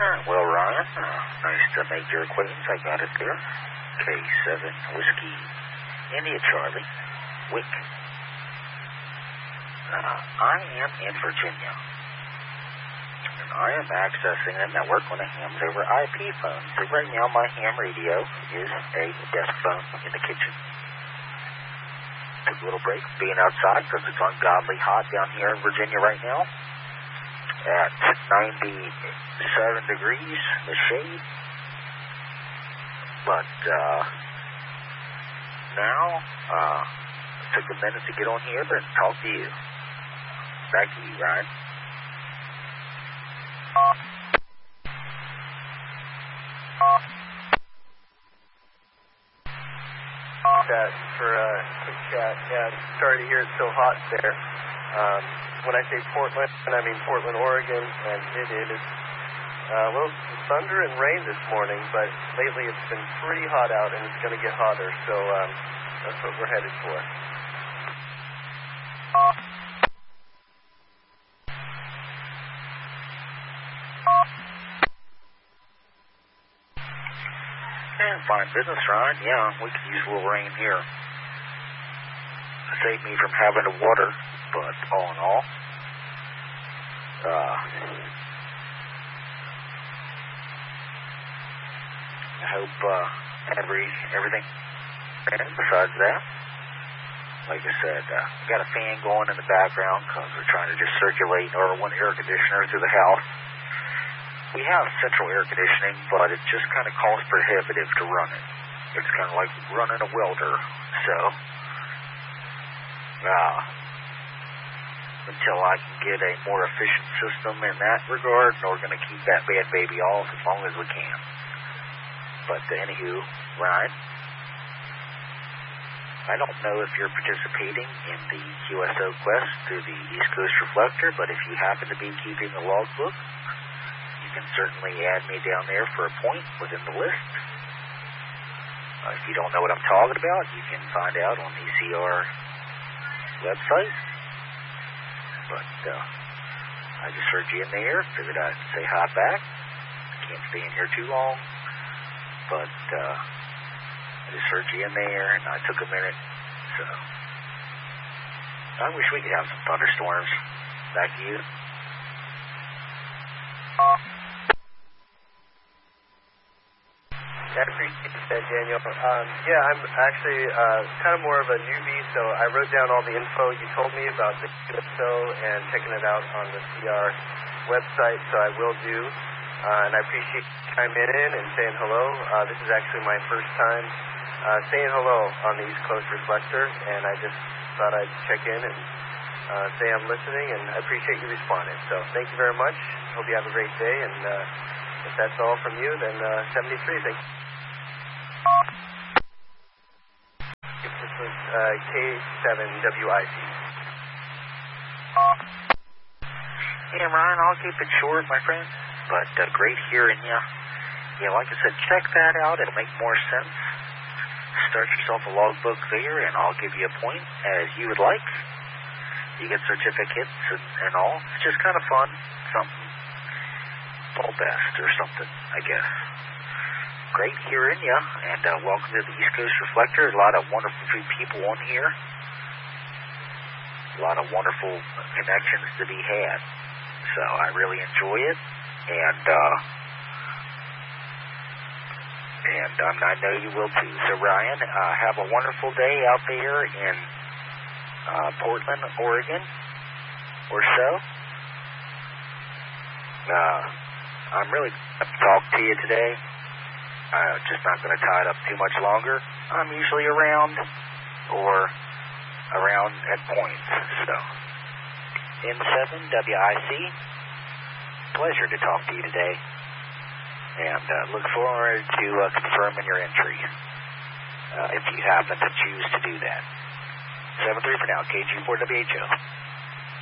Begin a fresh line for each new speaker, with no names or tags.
Well, Ryan, nice to make your acquaintance. I got it there. K7 Whiskey India Charlie, Wick. I am in Virginia, and I am accessing a network on a ham's over IP phone. So right now my ham radio is a desk phone in the kitchen. Took a little break being outside because it's ungodly hot down here in Virginia right now at 97 degrees, the shade. But now took a minute to get on here and talk to you. Back to you, Ryan.
For a quick chat. Yeah, sorry to hear it's so hot there. When I say Portland, I mean Portland, Oregon, and it is some thunder and rain this morning, but lately it's been pretty hot out, and it's going to get hotter, so that's what we're headed for.
And fine business, Ryan. Yeah, we could use a little rain here. Save me from having to water, but all in all, I hope everything. And besides that, like I said, got a fan going in the background because we're trying to just circulate our one air conditioner through the house. We have central air conditioning, but it just kind of cost prohibitive to run it. It's kind of like running a welder, so until I can get a more efficient system in that regard, we're going to keep that bad baby off as long as we can. But anywho, Ryan, I don't know if you're participating in the QSO quest through the East Coast Reflector, but if you happen to be keeping a logbook, you can certainly add me down there for a point within the list. If you don't know what I'm talking about, you can find out on the CR website. But I just heard you in there, figured I'd say hi back. Can't stay in here too long, but I just heard you in there, and I took a minute. So I wish we could have some thunderstorms. Back to you.
I appreciate that, Daniel. I'm actually kind of more of a newbie, so I wrote down all the info you told me about the QSO and checking it out on the CR website, so I will do. And I appreciate you chiming in and saying hello. This is actually my first time saying hello on the East Coast Reflector, and I just thought I'd check in and say I'm listening, and I appreciate you responding. So thank you very much. Hope you have a great day, and if that's all from you, then 73, thank you. This was K7WIC.
Yeah, Ryan, I'll keep it short, my friend, but great hearing you. Yeah, like I said, check that out. It'll make more sense. Start yourself a logbook there, and I'll give you a point as you would like. You get certificates and all. It's just kind of fun. Something all best or something, I guess. Great hearing you, and welcome to the East Coast Reflector. A lot of wonderful people on here. A lot of wonderful connections to be had. So I really enjoy it, and I know you will too. So Ryan, have a wonderful day out there in Portland, Oregon, or so. I'm really going to talk to you today. Just not going to tie it up too much longer. I'm usually around at points. So, N7 WIC, pleasure to talk to you today. And look forward to confirming your entry if you happen to choose to do that. 73 for now, KG4WHO.